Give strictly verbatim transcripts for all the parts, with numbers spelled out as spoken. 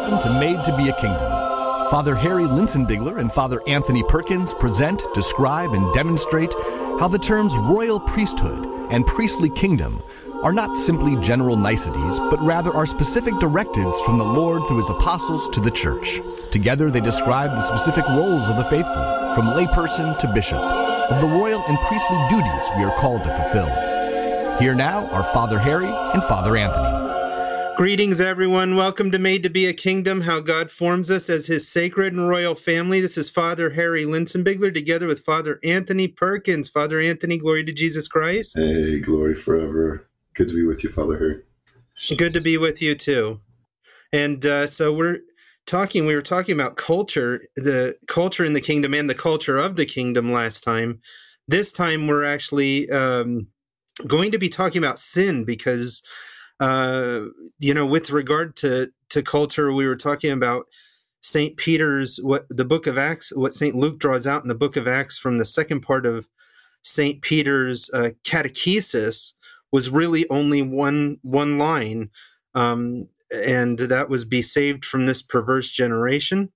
welcome to Made to be a Kingdom. Father Harry Linsenbigler and Father Anthony Perkins present, describe, and demonstrate how the terms royal priesthood and priestly kingdom are not simply general niceties, but rather are specific directives from the Lord through his apostles to the church. Together they describe the specific roles of the faithful, from layperson to bishop, of the royal and priestly duties we are called to fulfill. Here now are Father Harry and Father Anthony. Greetings, everyone. Welcome to Made to be a Kingdom, how God forms us as his sacred and royal family. This is Father Harry Linsenbigler together with Father Anthony Perkins. Father Anthony, glory to Jesus Christ. Hey, glory forever. Good to be with you, Father Harry. Good to be with you, too. And uh, so we're talking, we were talking about culture, the culture in the kingdom and the culture of the kingdom last time. This time we're actually um, going to be talking about sin because Uh, you know, with regard to, to culture, we were talking about Saint Peter's, what the book of Acts, what Saint Luke draws out in the book of Acts from the second part of Saint Peter's uh, catechesis was really only one, one line. Um, and that was be saved from this perverse generation.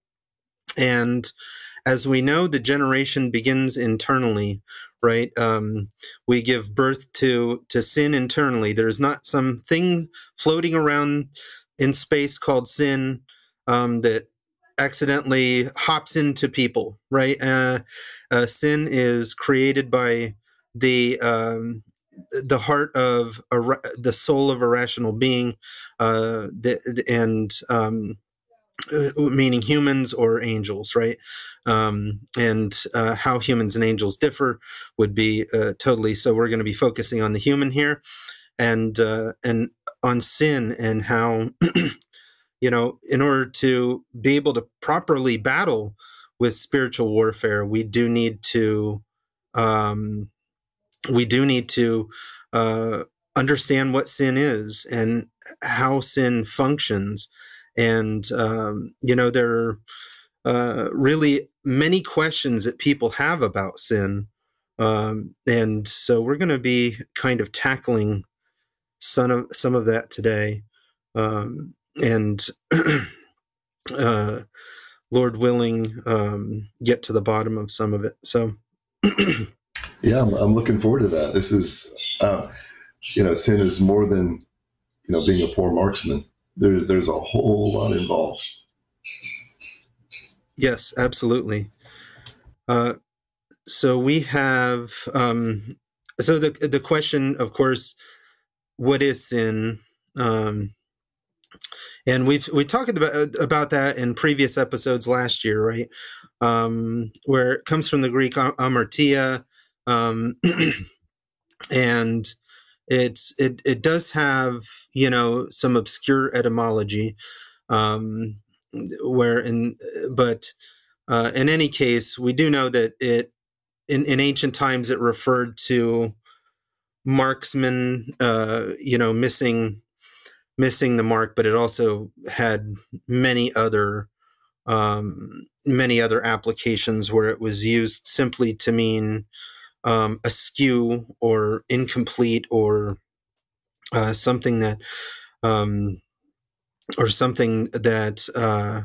And as we know, the generation begins internally, right? Um, we give birth to to sin internally. There's not some thing floating around in space called sin um, that accidentally hops into people, right? Uh, uh, sin is created by the um, the heart of a, the soul of a rational being, uh, the, and um, meaning humans or angels, right? Um, and uh, how humans and angels differ would be uh, totally. So we're going to be focusing on the human here, and uh, and on sin and how you know, in order to be able to properly battle with spiritual warfare, we do need to um, we do need to uh, understand what sin is and how sin functions. And, um, you know, there are uh, really many questions that people have about sin. Um, and so we're going to be kind of tackling some of, some of that today. Um, and uh, Lord willing, um, get to the bottom of some of it. So, yeah, I'm, I'm looking forward to that. This is, uh, you know, sin is more than, you know, being a poor marksman. There's there's a whole lot involved. Yes, absolutely. Uh, so we have um, so the the question, of course, what is sin? Um, and we've we talked about about that in previous episodes last year, right? Um, where it comes from the Greek amartia, um, and it's it it does have, you know, some obscure etymology. Um, where in but uh, in any case, we do know that it in, in ancient times it referred to marksmen, uh, you know, missing missing the mark, but it also had many other um, many other applications where it was used simply to mean um, askew or incomplete or uh, something that um, or something that uh,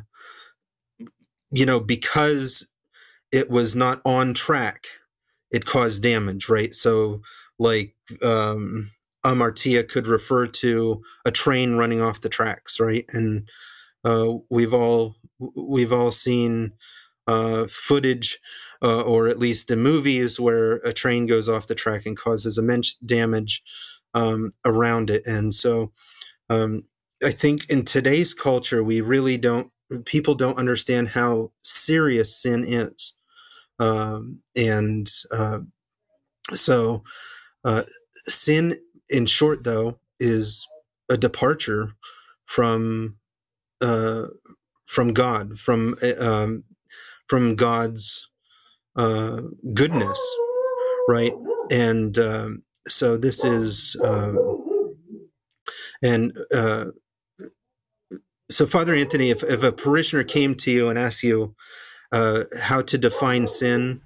you know, because it was not on track, it caused damage, right? So like um, amartia could refer to a train running off the tracks, right? And uh, we've all we've all seen uh, footage, uh, or at least in movies, where a train goes off the track and causes immense damage um, around it. And so um, I think in today's culture, we really don't, people don't understand how serious sin is. Um, and uh, so uh, sin, in short, though, is a departure from uh, from God, from um, from God's uh, goodness, right? And um, so this is, um, and uh, so Father Anthony, if, if a parishioner came to you and asked you uh, how to define sin,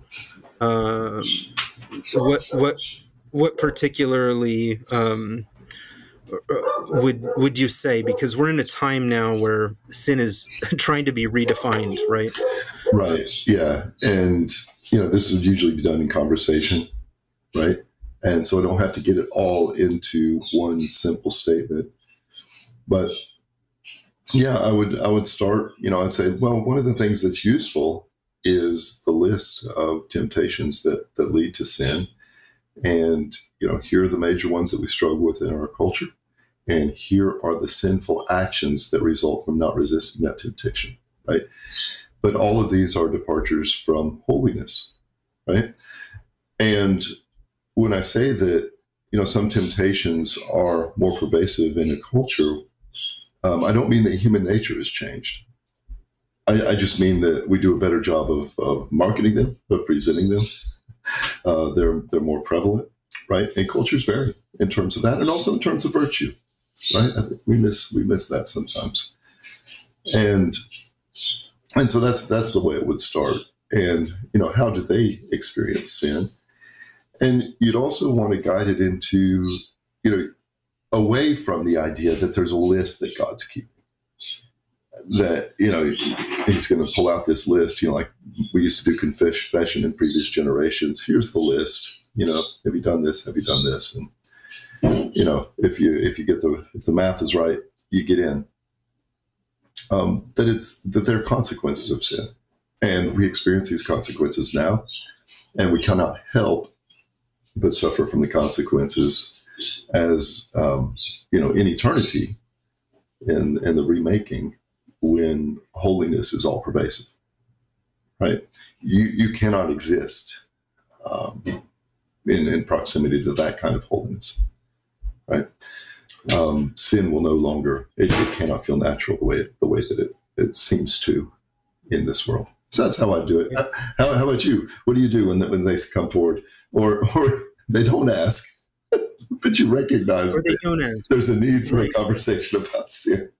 uh, what what what particularly um, would would you say? Because we're in a time now where sin is trying to be redefined, right? Right. Yeah. And, you know, this would usually be done in conversation, right? And so I don't have to get it all into one simple statement. But yeah, I would I would start, you know, I'd say, well, one of the things that's useful is the list of temptations that that lead to sin. And, you know, here are the major ones that we struggle with in our culture. And here are the sinful actions that result from not resisting that temptation, right? But all of these are departures from holiness, right? And when I say that, you know, some temptations are more pervasive in a culture, um, I don't mean that human nature has changed. I, I just mean that we do a better job of, of marketing them, of presenting them. Uh, they're they're more prevalent, right? And cultures vary in terms of that, and also in terms of virtue, right? I think we miss we miss that sometimes, and and so that's that's the way it would start. And you know, how do they experience sin? And you'd also want to guide it into, you know, away from the idea that there's a list that God's keeping. That, you know, he's going to pull out this list, you know, like we used to do confession in previous generations. Here's the list, you know, have you done this? Have you done this? And, you know, if you, if you get the, if the math is right, you get in. Um, that it's, that there are consequences of sin. And we experience these consequences now, and we cannot help but suffer from the consequences as, um, you know, in eternity, in, in the remaking, when holiness is all pervasive, right? You you cannot exist um, in, in proximity to that kind of holiness, right? Um, sin will no longer, it, it cannot feel natural the way the way that it, it seems to in this world. So that's how I do it. How, how about you? What do you do when, the, when they come forward, or or they don't ask, but you recognize or they don't ask. There's a need for right. a conversation about sin?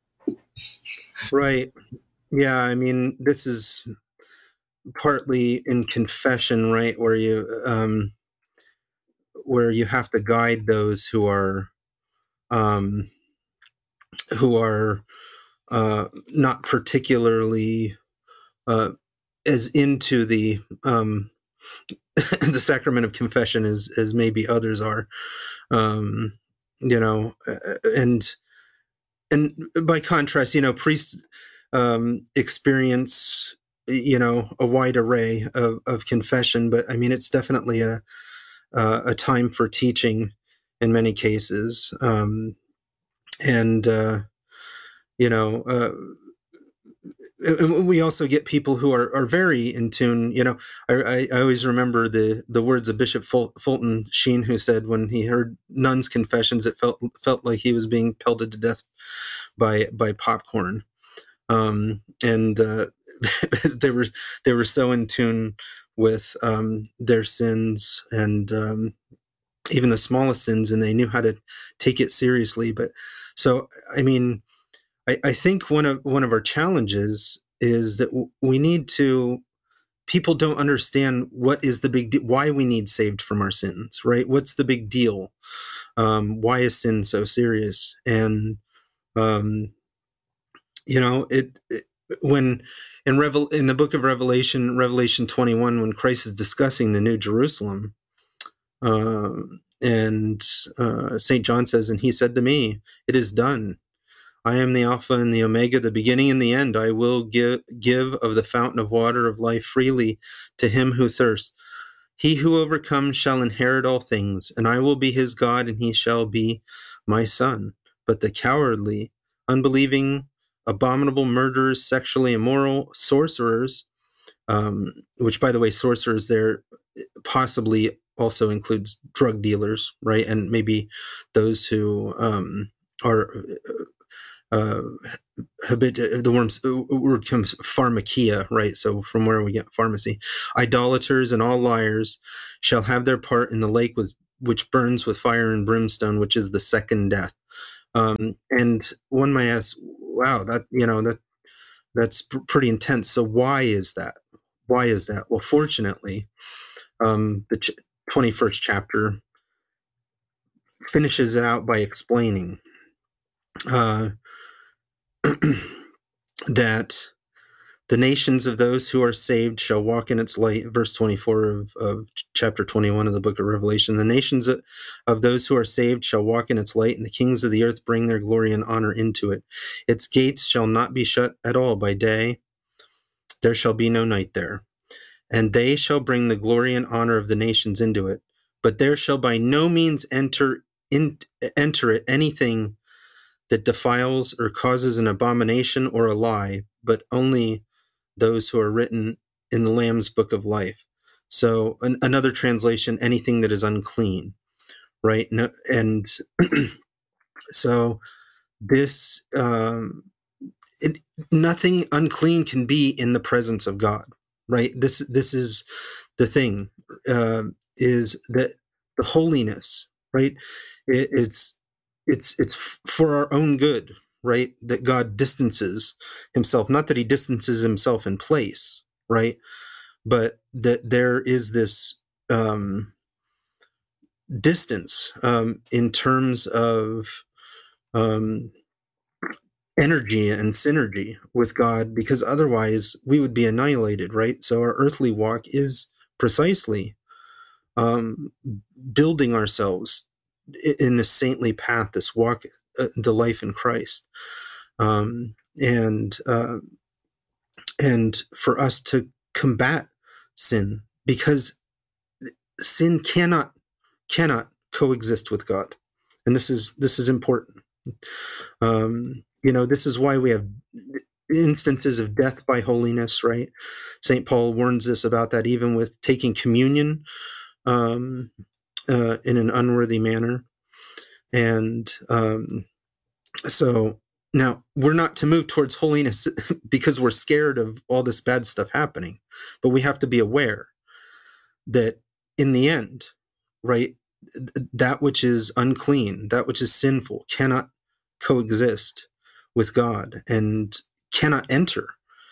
Right. Yeah. I mean, this is partly in confession, right, where you um, where you have to guide those who are um, who are uh, not particularly uh, as into the um, the sacrament of confession as as maybe others are, um, you know, and and by contrast, you know, priests um, experience, you know, a wide array of, of confession, but I mean, it's definitely a uh, a time for teaching in many cases, um, and uh, you know. Uh, We also get people who are, are very in tune. You know, I, I always remember the, the words of Bishop Ful- Fulton Sheen, who said when he heard nuns' confessions, it felt felt like he was being pelted to death by by popcorn. Um, and uh, they were they were so in tune with um, their sins and um, even the smallest sins, and they knew how to take it seriously. But so, I mean. I, I think one of one of our challenges is that w- we need to. People don't understand what is the big deal, why we need saved from our sins, right? What's the big deal? Um, why is sin so serious? And um, you know, it, it when in Revel in the book of Revelation, Revelation twenty-one, when Christ is discussing the New Jerusalem, uh, and uh, Saint John says, "And he said to me, it is done. I am the Alpha and the Omega, the beginning and the end. I will give, give of the fountain of water of life freely to him who thirsts. He who overcomes shall inherit all things, and I will be his God, and he shall be my son. But the cowardly, unbelieving, abominable murderers, sexually immoral, sorcerers," um, which, by the way, sorcerers there possibly also includes drug dealers, right? And maybe those who um, are... Uh, habit, the worms, word comes pharmakia, right? So from where we get pharmacy. Idolaters and all liars shall have their part in the lake with which burns with fire and brimstone, which is the second death. Um, and one might ask, wow, that, you know, that that's pr- pretty intense. So why is that? Why is that? Well, fortunately, um, the ch- twenty-first chapter finishes it out by explaining. uh, that the nations of those who are saved shall walk in its light, verse twenty-four of, of chapter twenty-one of the book of Revelation. The nations of, of those who are saved shall walk in its light, and the kings of the earth bring their glory and honor into it. Its gates shall not be shut at all by day. There shall be no night there. And they shall bring the glory and honor of the nations into it. But there shall by no means enter in, enter it anything that defiles or causes an abomination or a lie, but only those who are written in the Lamb's book of life. So an, another translation, anything that is unclean, right? No, and so this, um, it, nothing unclean can be in the presence of God, right? This, this is the thing, uh, is that the holiness, right? It, it's, it's, it's for our own good, right? That God distances himself, not that he distances himself in place, right? But that there is this um, distance um, in terms of um, energy and synergy with God, because otherwise we would be annihilated, right? So our earthly walk is precisely um, building ourselves in this saintly path, this walk, uh, the life in Christ. Um, and uh, and for us to combat sin, because sin cannot cannot coexist with God, and this is this is important. Um, you know, this is why we have instances of death by holiness, right? Saint Paul warns us about that, even with taking communion um, uh, in an unworthy manner, and um, so. Now, we're not to move towards holiness because we're scared of all this bad stuff happening, but we have to be aware that in the end, right, that which is unclean, that which is sinful, cannot coexist with God and cannot enter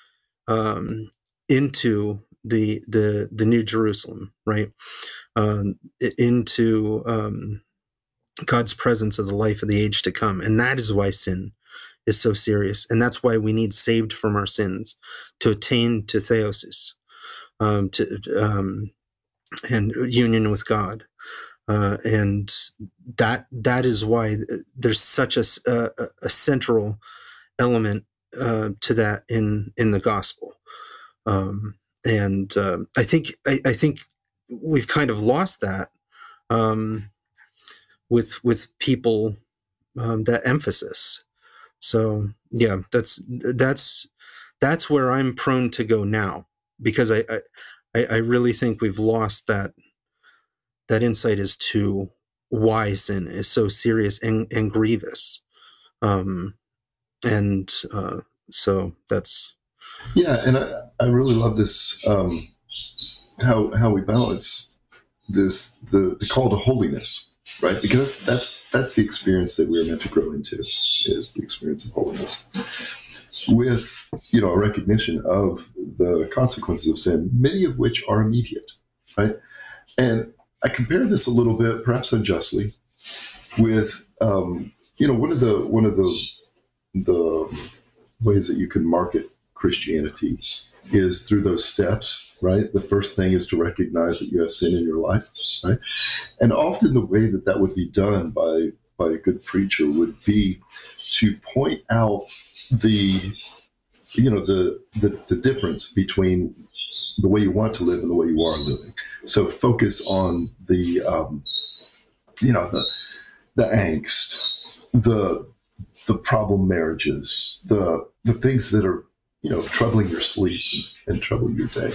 um, into the the the New Jerusalem, right, um, into um, God's presence of the life of the age to come, and that is why sin is so serious, and that's why we need saved from our sins to attain to theosis, um, to um, and union with God, uh, and that that is why there's such a, a, a central element uh, to that in in the gospel, um, and uh, I think I, I think we've kind of lost that um, with with people um, that emphasis. So yeah, that's that's that's where I'm prone to go now, because I I, I really think we've lost that that insight as to why sin is so serious and, and grievous, um, and uh, so that's yeah. And I, I really love this um, how how we balance this the, the call to holiness. Right, because that's that's the experience that we're meant to grow into, is the experience of holiness, with you know a recognition of the consequences of sin, many of which are immediate, right? And I compare this a little bit, perhaps unjustly, with um, you know one of the one of the the ways that you can market Christianity is through those steps, right? The first thing is to recognize that you have sin in your life, right? And often the way that that would be done by by a good preacher would be to point out the, you know, the the, the difference between the way you want to live and the way you are living. So focus on the, um, you know, the the angst, the the problem marriages, the the things that are, you know, troubling your sleep and troubling your day.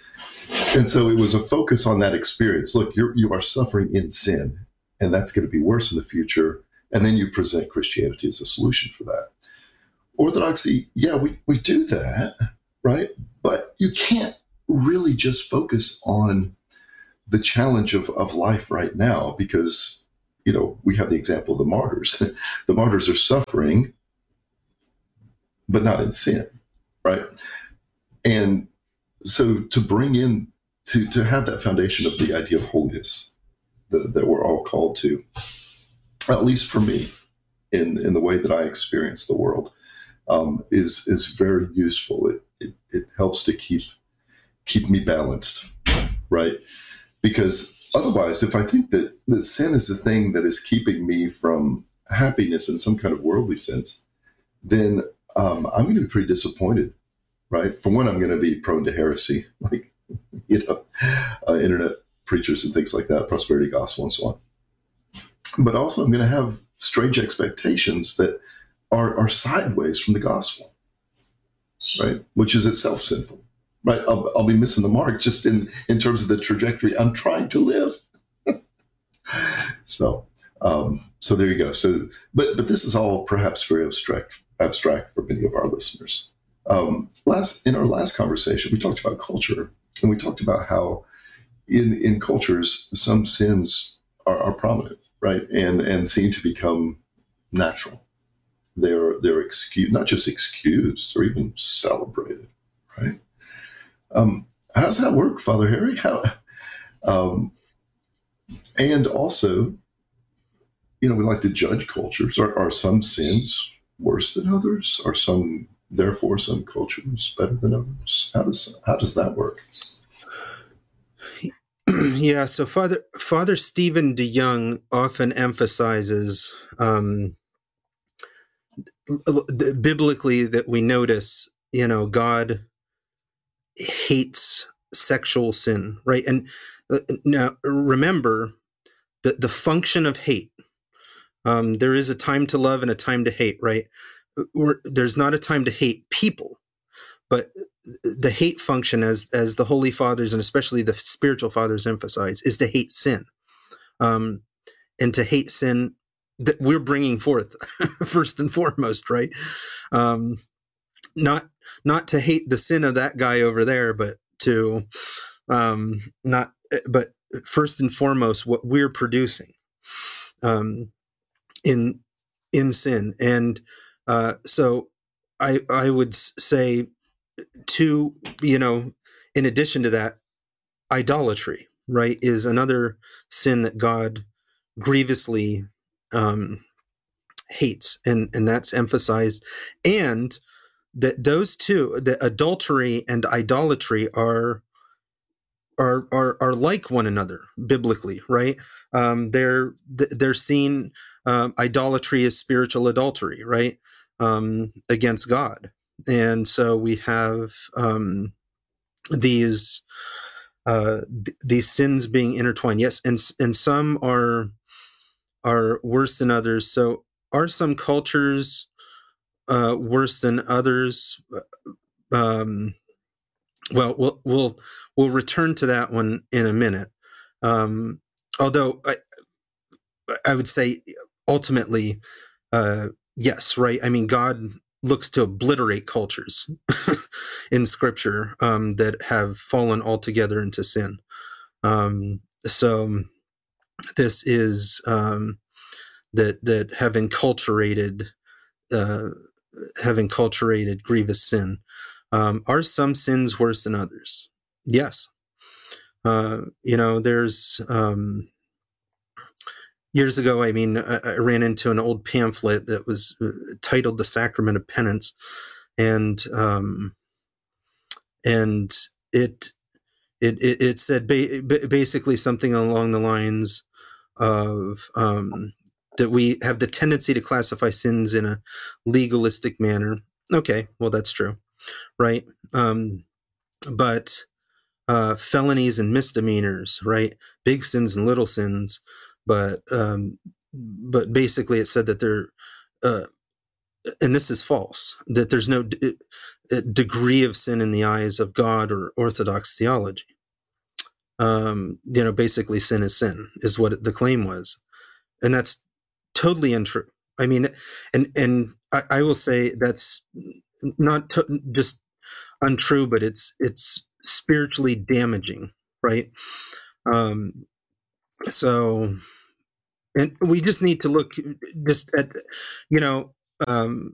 And so it was a focus on that experience. Look, you're, you are suffering in sin, and that's going to be worse in the future. And then you present Christianity as a solution for that. Orthodoxy, yeah, we, we do that, right? But you can't really just focus on the challenge of, of life right now, because, you know, we have the example of the martyrs. The martyrs are suffering, but not in sin. Right. And so to bring in, to, to have that foundation of the idea of holiness that, that we're all called to, at least for me, in, in the way that I experience the world um, is is very useful. It, it it helps to keep keep me balanced, right? Because otherwise, if I think that, that sin is the thing that is keeping me from happiness in some kind of worldly sense, then um, I'm going to be pretty disappointed, right? For one, I'm going to be prone to heresy, like, you know, uh, internet preachers and things like that, prosperity gospel and so on. But also, I'm going to have strange expectations that are, are sideways from the gospel, right? Which is itself sinful, right? I'll, I'll be missing the mark just in, in terms of the trajectory I'm trying to live. so, um, so there you go. So, but but this is all perhaps very abstract, abstract for many of our listeners. Um, last in our last conversation, we talked about culture, and we talked about how in in cultures some sins are, are prominent, right, and and seem to become natural. They're they're excused, not just excused, or even celebrated, right? Um, how does that work, Father Harry? How? Um, and also, you know, we like to judge cultures. Are, are some sins worse than others? Are some, therefore, some cultures better than others? How does how does that work? Yeah, so Father Father Stephen DeYoung often emphasizes um, biblically that we notice, you know, God hates sexual sin, right? And uh, now remember the the function of hate. Um, there is a time to love and a time to hate, right? We're, there's not a time to hate people, but the hate function, as as the Holy Fathers and especially the spiritual fathers emphasize, is to hate sin, um, and to hate sin that we're bringing forth first and foremost, right? Um, not not to hate the sin of that guy over there, but to um, not, but first and foremost, what we're producing um, in in sin, and uh, so I I would say. To, you know, in addition to that, idolatry, right, is another sin that God grievously um, hates, and and that's emphasized, and that those two, the adultery and idolatry, are are are are like one another biblically, right? Um, they're they're seen. Um, idolatry is spiritual adultery, right, um, against God. And so we have um, these uh, th- these sins being intertwined. Yes, and and some are are worse than others. So are some cultures uh, worse than others? Um, well, we'll we'll we'll return to that one in a minute. Um, although I, I would say ultimately, uh, yes, right. I mean, God looks to obliterate cultures in Scripture um, that have fallen altogether into sin. Um, so this is um, that that have enculturated uh, have enculturated grievous sin. Um, are some sins worse than others? Yes. Uh, you know, there's um, years ago. I mean, I, I ran into an old pamphlet that was titled "The Sacrament of Penance," and um, and it it it, it said ba- basically something along the lines of um, that we have the tendency to classify sins in a legalistic manner. Okay, well, that's true, right? Um, but uh, felonies and misdemeanors, right? Big sins and little sins, but um, but basically, it said that they're uh, and this is false, that there's no d- degree of sin in the eyes of God or Orthodox theology. Um, you know, basically, sin is sin, is what the claim was. And that's totally untrue. I mean, and and I, I will say that's not to, just untrue, but it's it's spiritually damaging, right? Um, so, and we just need to look just at, you know, um,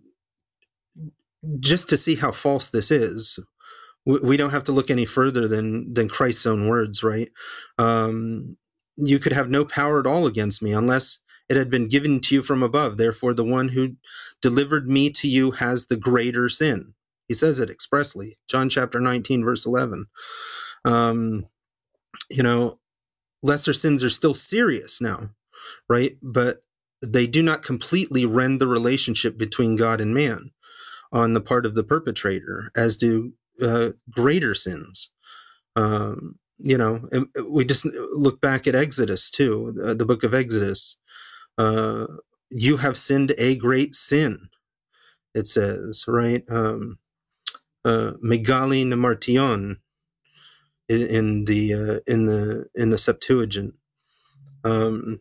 just to see how false this is. We, we don't have to look any further than than Christ's own words, right? Um, you could have no power at all against me unless it had been given to you from above. Therefore, the one who delivered me to you has the greater sin. He says it expressly. John chapter nineteen, verse eleven. Um, you know, lesser sins are still serious now, right? But they do not completely rend the relationship between God and man on the part of the perpetrator, as do uh, greater sins. Um, you know, we just look back at Exodus too, uh, the book of Exodus. Uh, you have sinned a great sin, it says, right? Um, uh, Megali Namartion in, in the uh, in the in the Septuagint. Um,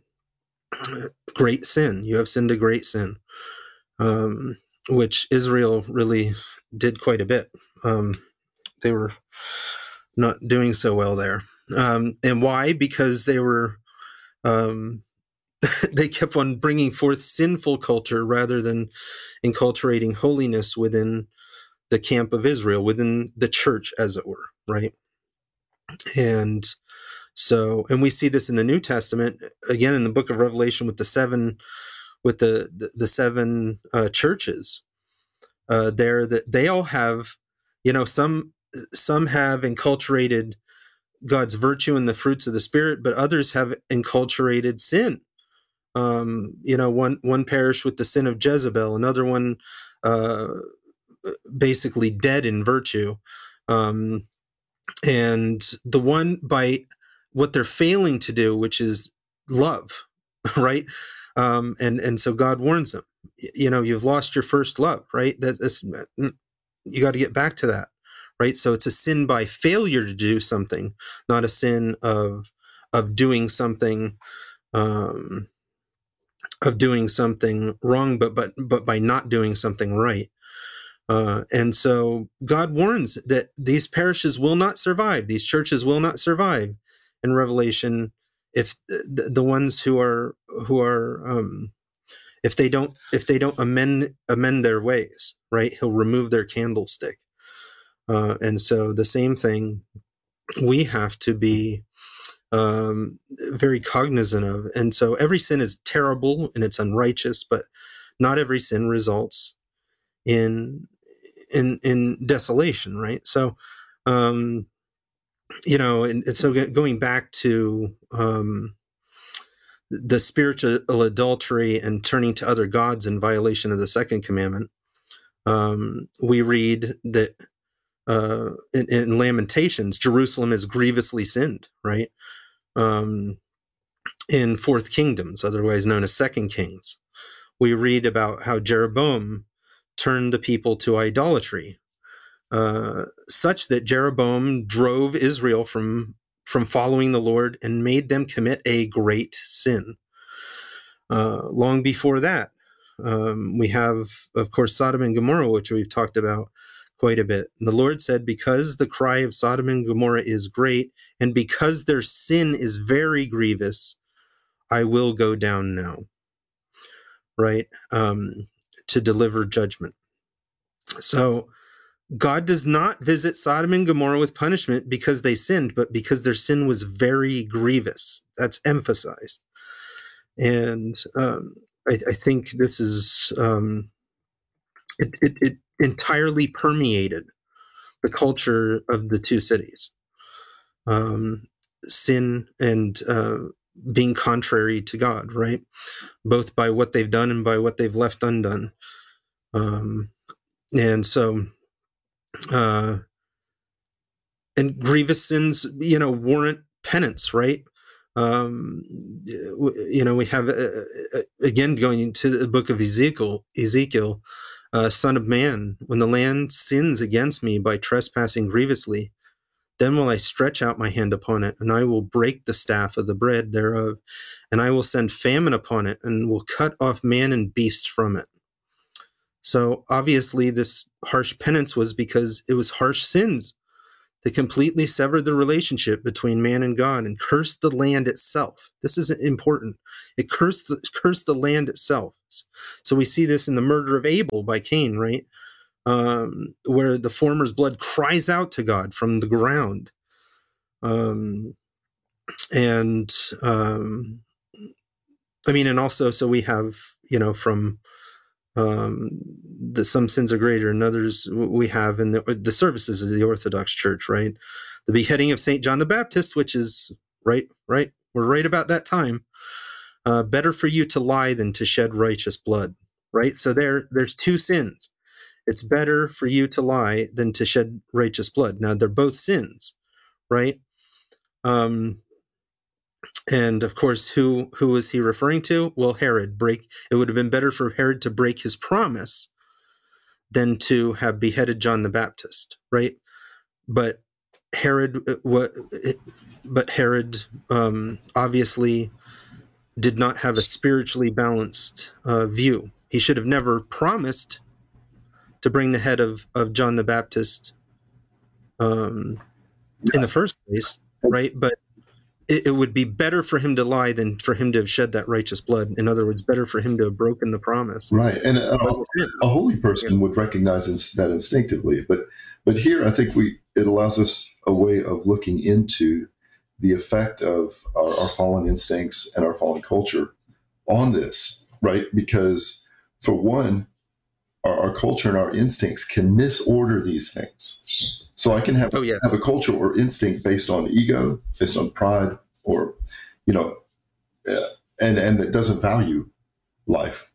great sin. You have sinned a great sin, um, which Israel really did quite a bit. Um, they were not doing so well there. Um, and why? Because they were, um, they kept on bringing forth sinful culture rather than enculturating holiness within the camp of Israel, within the church, as it were, right? And so, and we see this in the New Testament, again, in the book of Revelation with the seven, with the, the, the seven uh, churches uh, there, that they all have, you know, some, some have enculturated God's virtue and the fruits of the Spirit, but others have enculturated sin. Um, you know, one one perished with the sin of Jezebel, another one uh, basically dead in virtue, um, and the one by what they're failing to do, which is love, right? Um, and and so God warns them. You know, you've lost your first love, right? That, that's, you got to get back to that. Right, so it's a sin by failure to do something, not a sin of of doing something, um, of doing something wrong, but but but by not doing something right. Uh, and so God warns that these parishes will not survive; these churches will not survive in Revelation if the, the ones who are who are um, if they don't if they don't amend amend their ways. Right, He'll remove their candlestick. Uh, and so the same thing we have to be um, very cognizant of. And so every sin is terrible and it's unrighteous, but not every sin results in in in desolation, right? So, um, you know, and, and so going back to um, the spiritual adultery and turning to other gods in violation of the second commandment, um, we read that Uh, in, in Lamentations, Jerusalem is grievously sinned, right? Um, in Fourth Kingdoms, otherwise known as Second Kings, we read about how Jeroboam turned the people to idolatry, uh, such that Jeroboam drove Israel from from following the Lord and made them commit a great sin. Uh, long before that, um, we have, of course, Sodom and Gomorrah, which we've talked about quite a bit. And the Lord said, because the cry of Sodom and Gomorrah is great, and because their sin is very grievous, I will go down now, right, um, to deliver judgment. So God does not visit Sodom and Gomorrah with punishment because they sinned, but because their sin was very grievous. That's emphasized. And um, I, I think this is, um, it, it, it entirely permeated the culture of the two cities. Um, sin and uh, being contrary to God, right? Both by what they've done and by what they've left undone. Um, and so, uh, and grievous sins, you know, warrant penance, right? Um, you know, we have, uh, again, going into the book of Ezekiel, Ezekiel, uh, Son of man, when the land sins against me by trespassing grievously, then will I stretch out my hand upon it, and I will break the staff of the bread thereof, and I will send famine upon it, and will cut off man and beast from it. So obviously this harsh penance was because it was harsh sins that completely severed the relationship between man and God and cursed the land itself. This is important. It cursed the, cursed the land itself. So we see this in the murder of Abel by Cain, right? Um, where the former's blood cries out to God from the ground. Um, and um, I mean, and also, so we have, you know, from um, the some sins are greater and others we have in the, the services of the Orthodox Church, right? The beheading of Saint John the Baptist, which is right, right. We're right about that time. Uh, better for you to lie than to shed righteous blood, right? So there, there's two sins. It's better for you to lie than to shed righteous blood. Now, they're both sins, right? Um, and of course, who who was he referring to? Well, Herod. Break. It would have been better for Herod to break his promise than to have beheaded John the Baptist, right? But Herod, what? But Herod um, obviously did not have a spiritually balanced uh, view. He should have never promised to bring the head of, of John the Baptist um, in the first place, right? But it, it would be better for him to lie than for him to have shed that righteous blood. In other words, better for him to have broken the promise. Right. And a, a, a holy person yeah. would recognize that instinctively. But but here I think we it allows us a way of looking into the effect of our, our fallen instincts and our fallen culture on this, right? Because for one, our, our culture and our instincts can misorder these things. So I can have, oh, yes. have a culture or instinct based on ego, based on pride, or, you know, uh, and, and it doesn't value life.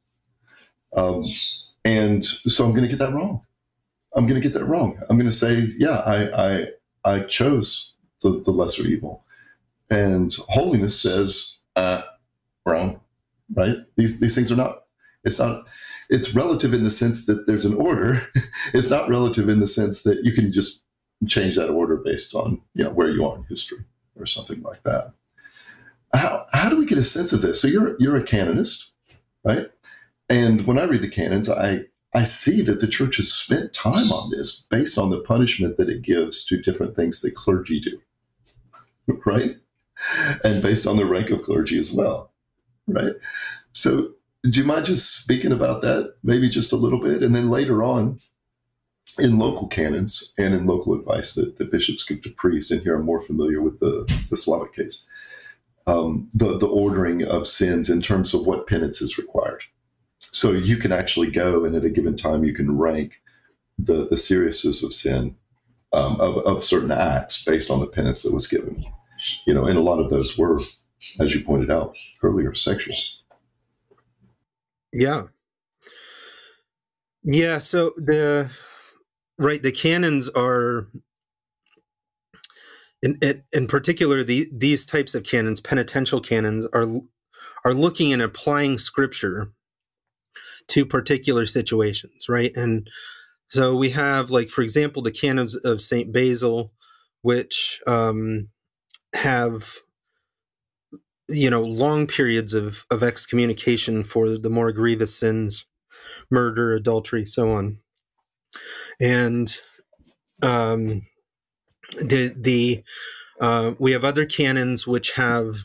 Um, and so I'm going to get that wrong. I'm going to get that wrong. I'm going to say, yeah, I, I, I chose the, the lesser evil. And holiness says, uh, wrong, right? These these things are not, it's not, it's relative in the sense that there's an order. It's not relative in the sense that you can just change that order based on, you know, where you are in history or something like that. How how do we get a sense of this? So you're you're a canonist, right? And when I read the canons, I I see that the church has spent time on this based on the punishment that it gives to different things that clergy do, right? And based on the rank of clergy as well, right? So do you mind just speaking about that, maybe just a little bit? And then later on, in local canons and in local advice that the bishops give to priests, and here I'm more familiar with the, the Slavic case, um, the, the ordering of sins in terms of what penance is required. So you can actually go, and at a given time, you can rank the, the seriousness of sin, um, of, of certain acts based on the penance that was given. You know, and a lot of those were, as you pointed out earlier, sexual. Yeah. Yeah, so the, right, the canons are, in, in, in particular, the, these types of canons, penitential canons, are are looking and applying Scripture to particular situations, right? And so we have, like, for example, the canons of Saint Basil, which um, have, you know, long periods of, of excommunication for the more grievous sins, murder, adultery, so on. And um, the the uh, we have other canons which have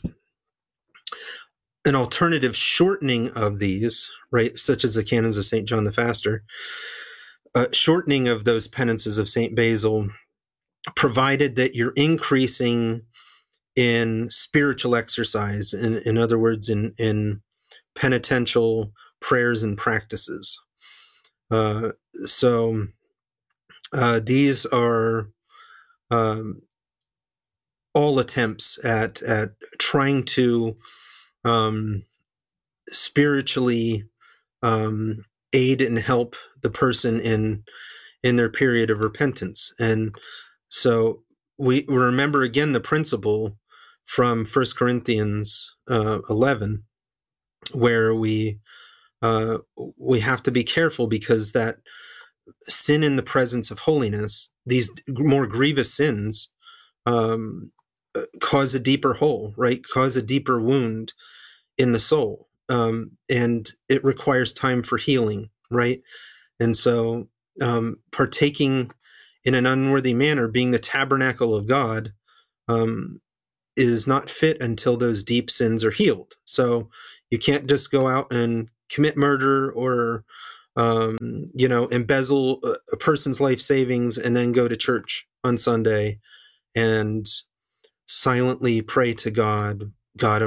an alternative shortening of these, right, such as the canons of Saint John the Faster, uh, shortening of those penances of Saint Basil, provided that you're increasing in spiritual exercise, in, in other words, in, in penitential prayers and practices. Uh, so uh, these are um, all attempts at at trying to um, spiritually um, aid and help the person in in their period of repentance. And so we remember again the principle from First Corinthians uh, eleven, where we uh, we have to be careful, because that sin in the presence of holiness, these more grievous sins, um, cause a deeper hole, right? Cause a deeper wound in the soul. Um, and it requires time for healing, right? And so um, partaking in an unworthy manner, being the tabernacle of God, um, is not fit until those deep sins are healed. So you can't just go out and commit murder or, um, you know, embezzle a, a person's life savings and then go to church on Sunday and silently pray to God, God, I'm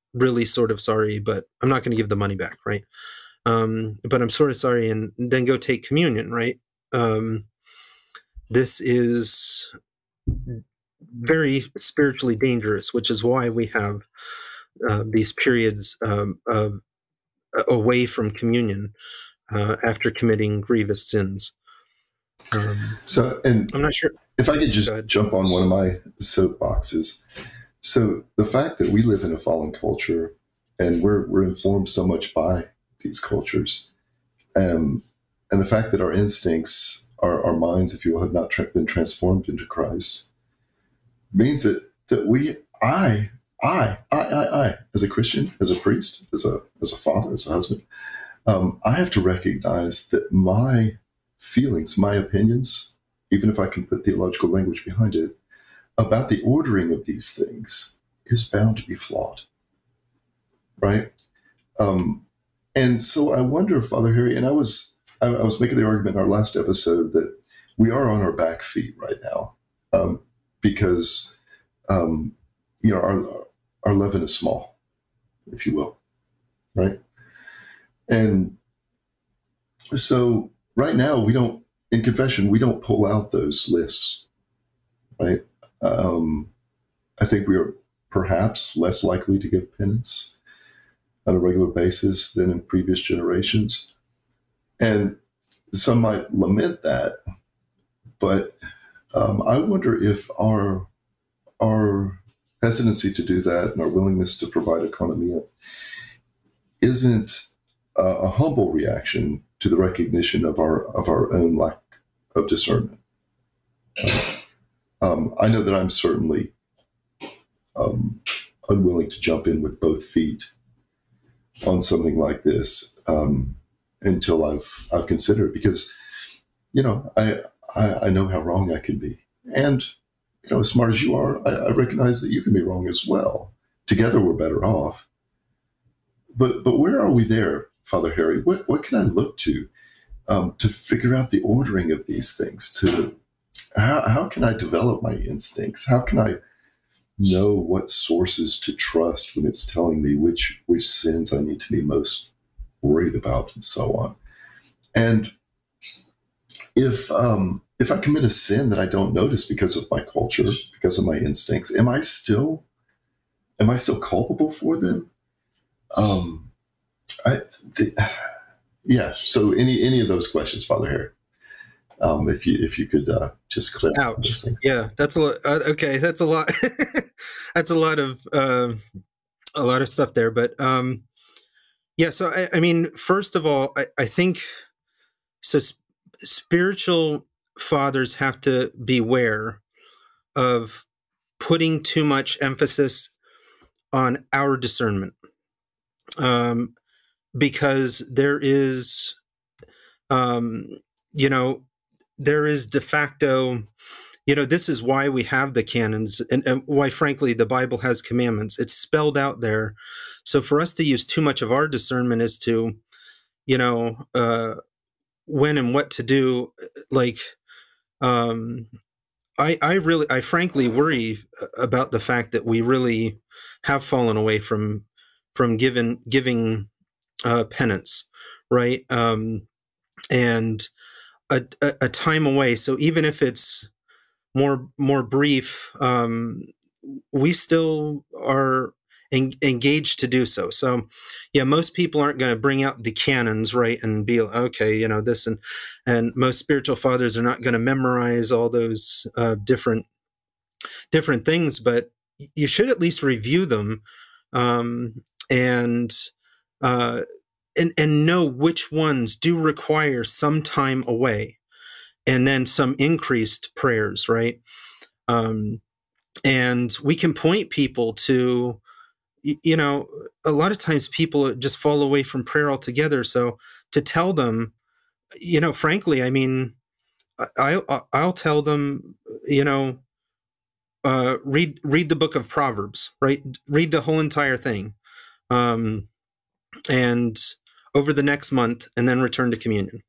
really sort of sorry, but I'm not going to give the money back, right? Um, but I'm sort of sorry, and then go take communion, right? Um, this is very spiritually dangerous, which is why we have uh, these periods um, of away from communion uh, after committing grievous sins. Um, So, and I'm not sure. if I could just Go ahead. jump on one of my soapboxes. So the fact that we live in a fallen culture and we're, we're informed so much by these cultures, um, and the fact that our instincts, our, our minds, if you will, have not tra- been transformed into Christ, means that, that we, I, I, I, I, I, as a Christian, as a priest, as a, as a father, as a husband, um, I have to recognize that my feelings, my opinions, even if I can put theological language behind it, about the ordering of these things is bound to be flawed, right? Um, and so I wonder, Father Harry, and I was I, I was making the argument in our last episode that we are on our back feet right now um, because um, you know our our leaven is small, if you will, right? And so right now we don't in confession we don't pull out those lists, right? Um, I think we are perhaps less likely to give penance on a regular basis than in previous generations. And some might lament that, but um, I wonder if our, our hesitancy to do that and our willingness to provide economia isn't a, a humble reaction to the recognition of our, of our own lack of discernment. Um, I know that I'm certainly um, unwilling to jump in with both feet on something like this um, until I've I've considered, because you know I, I I know how wrong I can be, and you know as smart as you are, I, I recognize that you can be wrong as well. Together we're better off. But but where are we there, Father Harry? What what can I look to um, to figure out the ordering of these things? To how how can I develop my instincts? How can I know what sources to trust when it's telling me which which sins I need to be most worried about, and so on? And if um, if I commit a sin that I don't notice because of my culture, because of my instincts, am I still am I still culpable for them? Um, I, the, yeah. So any any of those questions, Father Harry, um, if you if you could uh, just clear. Ouch. Yeah, that's a lot. Uh, okay, that's a lot. That's a lot of uh, a lot of stuff there. But um, yeah, so I, I mean, first of all, I, I think so. Sp- spiritual fathers have to beware of putting too much emphasis on our discernment, um, because there is, um, you know, there is de facto. You know, this is why we have the canons, and, and why, frankly, the Bible has commandments. It's spelled out there. So for us to use too much of our discernment as to, you know, uh, when and what to do, like, um, I, I really, I frankly worry about the fact that we really have fallen away from from giving giving uh, penance, right? Um, and a, a, a time away. So even if it's more more brief, um, we still are en- engaged to do so. So, yeah, most people aren't going to bring out the canons, right, and be like, okay, you know, this, and and most spiritual fathers are not going to memorize all those uh, different different things, but you should at least review them, um, and uh, and and know which ones do require some time away, and then some increased prayers, right? Um, and we can point people to, you know, a lot of times people just fall away from prayer altogether. So to tell them, you know, frankly, I mean, I, I I'll tell them, you know, uh, read read the book of Proverbs, right? Read the whole entire thing, um, and over the next month, and then return to communion.